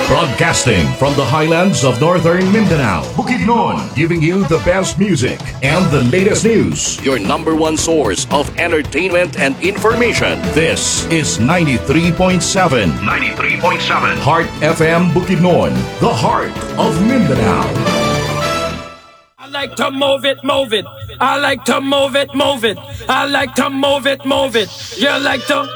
Broadcasting from the highlands of northern Mindanao, Bukidnon, giving you the best music and the latest news. Your number one source of entertainment and information. This is 93.7. 93.7. Heart FM Bukidnon, the heart of Mindanao. I like to move it, move it. I like to move it, move it. I like to move it, move it. You like to